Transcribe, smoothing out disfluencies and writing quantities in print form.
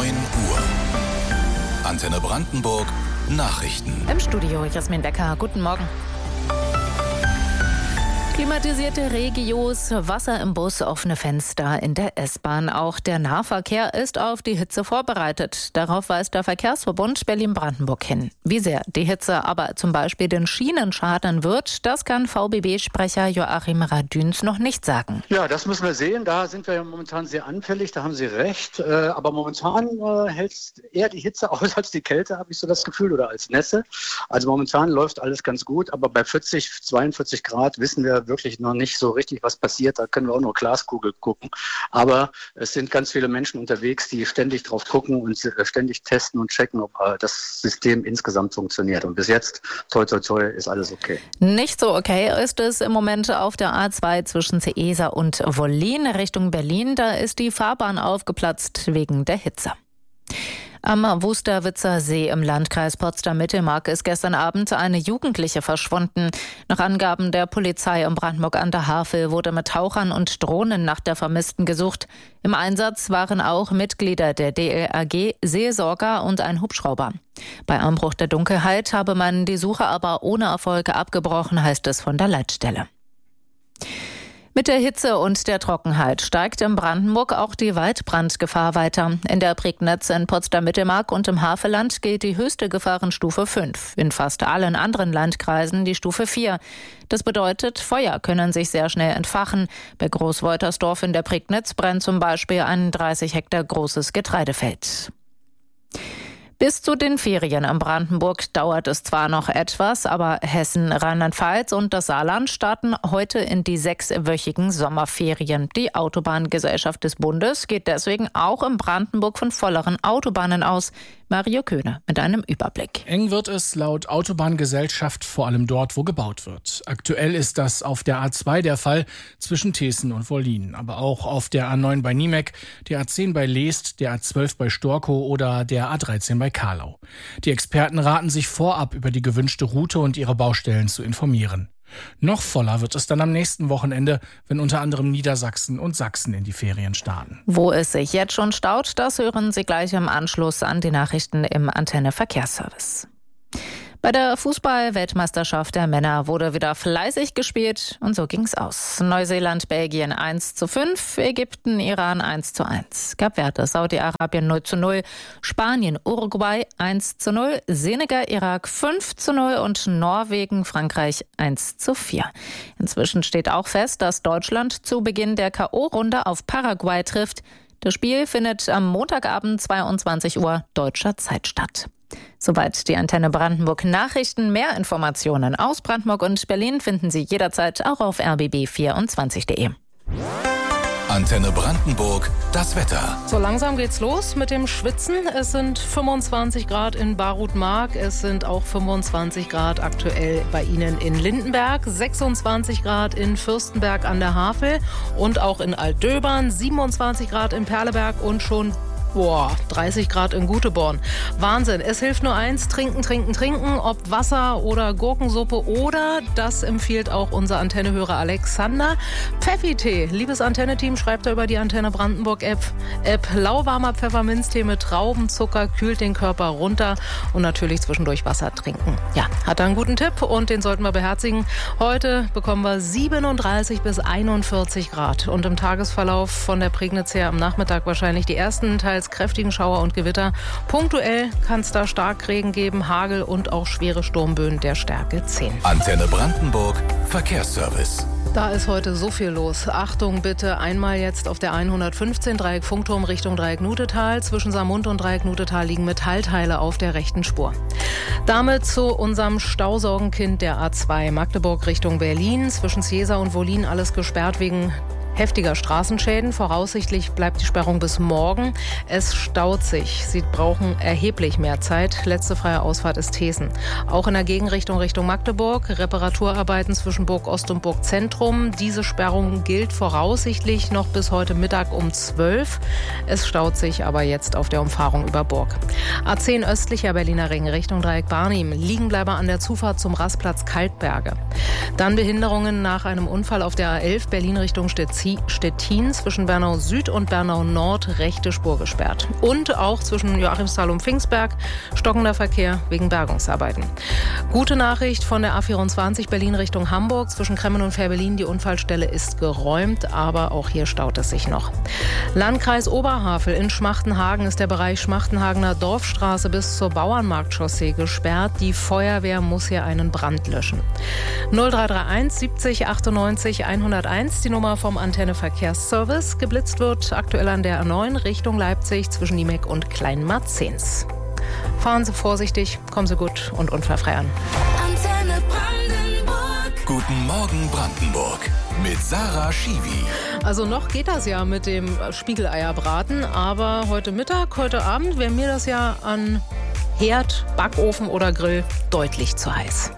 Uhr. Antenne Brandenburg Nachrichten. Im Studio Jasmin Becker. Guten Morgen. Klimatisierte Regios, Wasser im Bus, offene Fenster in der S-Bahn. Auch der Nahverkehr ist auf die Hitze vorbereitet. Darauf weist der Verkehrsverbund Berlin-Brandenburg hin. Wie sehr die Hitze aber zum Beispiel den Schienen schaden wird, das kann VBB-Sprecher Joachim Radüns noch nicht sagen. Ja, das müssen wir sehen. Da sind wir ja momentan sehr anfällig, da haben Sie recht. Aber momentan hält eher die Hitze aus als die Kälte, habe ich so das Gefühl, oder als Nässe. Also momentan läuft alles ganz gut, aber bei 40, 42 Grad wissen wir wirklich noch nicht so richtig, was passiert. Da können wir auch nur Glaskugel gucken. Aber es sind ganz viele Menschen unterwegs, die ständig drauf gucken und ständig testen und checken, ob das System insgesamt funktioniert. Und bis jetzt, toi, toi, toi, ist alles okay. Nicht so okay ist es im Moment auf der A2 zwischen Seesa und Wollin Richtung Berlin. Da ist die Fahrbahn aufgeplatzt wegen der Hitze. Am Wusterwitzer See im Landkreis Potsdam-Mittelmark ist gestern Abend eine Jugendliche verschwunden. Nach Angaben der Polizei in Brandenburg an der Havel wurde mit Tauchern und Drohnen nach der Vermissten gesucht. Im Einsatz waren auch Mitglieder der DLRG, Seelsorger und ein Hubschrauber. Bei Anbruch der Dunkelheit habe man die Suche aber ohne Erfolge abgebrochen, heißt es von der Leitstelle. Mit der Hitze und der Trockenheit steigt in Brandenburg auch die Waldbrandgefahr weiter. In der Prignitz in Potsdam-Mittelmark und im Havelland gilt die höchste Gefahrenstufe 5. In fast allen anderen Landkreisen die Stufe 4. Das bedeutet, Feuer können sich sehr schnell entfachen. Bei Großwoltersdorf in der Prignitz brennt zum Beispiel ein 30 Hektar großes Getreidefeld. Bis zu den Ferien in Brandenburg dauert es zwar noch etwas, aber Hessen, Rheinland-Pfalz und das Saarland starten heute in die 6-wöchigen Sommerferien. Die Autobahngesellschaft des Bundes geht deswegen auch in Brandenburg von volleren Autobahnen aus. Mario Köhne mit einem Überblick. Eng wird es laut Autobahngesellschaft vor allem dort, wo gebaut wird. Aktuell ist das auf der A2 der Fall zwischen Teeßen und Wollin, aber auch auf der A9 bei Niemek, der A10 bei Leest, der A12 bei Storkow oder der A13 bei Karlau. Die Experten raten sich vorab über die gewünschte Route und ihre Baustellen zu informieren. Noch voller wird es dann am nächsten Wochenende, wenn unter anderem Niedersachsen und Sachsen in die Ferien starten. Wo es sich jetzt schon staut, das hören Sie gleich im Anschluss an die Nachrichten im Antenne Verkehrsservice. Bei der Fußball-Weltmeisterschaft der Männer wurde wieder fleißig gespielt und so ging's aus. Neuseeland, Belgien 1:5, Ägypten, Iran 1:1, Kap Verde, Saudi-Arabien 0:0, Spanien, Uruguay 1:0, Senegal, Irak 5:0 und Norwegen, Frankreich 1:4. Inzwischen steht auch fest, dass Deutschland zu Beginn der K.O.-Runde auf Paraguay trifft. Das Spiel findet am Montagabend 22 Uhr deutscher Zeit statt. Soweit die Antenne Brandenburg Nachrichten. Mehr Informationen aus Brandenburg und Berlin finden Sie jederzeit auch auf rbb24.de. Antenne Brandenburg, das Wetter. So langsam geht's los mit dem Schwitzen. Es sind 25 Grad in Barut-Mark. Es sind auch 25 Grad aktuell bei Ihnen in Lindenberg. 26 Grad in Fürstenberg an der Havel und auch in Altdöbern. 27 Grad in Perleberg und schon 30 Grad in Guteborn. Wahnsinn. Es hilft nur eins, trinken, trinken, trinken. Ob Wasser oder Gurkensuppe oder, das empfiehlt auch unser Antennehörer Alexander, Pfeffi-Tee. Liebes Antenne-Team, schreibt er über die Antenne Brandenburg-App. Lauwarmer Pfefferminztee mit Traubenzucker kühlt den Körper runter und natürlich zwischendurch Wasser trinken. Ja, hat er einen guten Tipp und den sollten wir beherzigen. Heute bekommen wir 37 bis 41 Grad und im Tagesverlauf von der Prignitz her am Nachmittag wahrscheinlich die ersten teils kräftigen Schauer und Gewitter. Punktuell kann es da Starkregen geben, Hagel und auch schwere Sturmböen der Stärke 10. Antenne Brandenburg, Verkehrsservice. Da ist heute so viel los. Achtung bitte, einmal jetzt auf der 115 Dreieck Funkturm Richtung Dreieck Nutetal. Zwischen Saarmund und Dreieck Nutetal liegen Metallteile auf der rechten Spur. Damit zu unserem Stausorgenkind der A2 Magdeburg Richtung Berlin. Zwischen Seesa und Wollin alles gesperrt wegen heftiger Straßenschäden. Voraussichtlich bleibt die Sperrung bis morgen. Es staut sich. Sie brauchen erheblich mehr Zeit. Letzte freie Ausfahrt ist Teeßen. Auch in der Gegenrichtung Richtung Magdeburg. Reparaturarbeiten zwischen Burg Ost und Burg Zentrum. Diese Sperrung gilt voraussichtlich noch bis heute Mittag um 12. Es staut sich aber jetzt auf der Umfahrung über Burg. A10 östlicher Berliner Ring Richtung Dreieck Barnim. Liegenbleiber an der Zufahrt zum Rastplatz Kaltberge. Dann Behinderungen nach einem Unfall auf der A11 Berlin Richtung Stettin zwischen Bernau Süd und Bernau Nord, rechte Spur gesperrt. Und auch zwischen Joachimsthal und Pfingstberg stockender Verkehr wegen Bergungsarbeiten. Gute Nachricht von der A24 Berlin Richtung Hamburg zwischen Kremmen und Fehrbellin. Die Unfallstelle ist geräumt, aber auch hier staut es sich noch. Landkreis Oberhavel in Schmachtenhagen ist der Bereich Schmachtenhagener Dorfstraße bis zur Bauernmarktchaussee gesperrt. Die Feuerwehr muss hier einen Brand löschen. 0331 70 98 101, die Nummer vom Antenne Verkehrsservice. Geblitzt wird aktuell an der A9 Richtung Leipzig zwischen Niemek und Kleinmarzens. Fahren Sie vorsichtig, kommen Sie gut und unfallfrei an. Antenne Brandenburg. Guten Morgen Brandenburg mit Sarah Schiwi. Also noch geht das ja mit dem Spiegeleierbraten, aber heute Mittag, heute Abend wäre mir das ja an Herd, Backofen oder Grill deutlich zu heiß.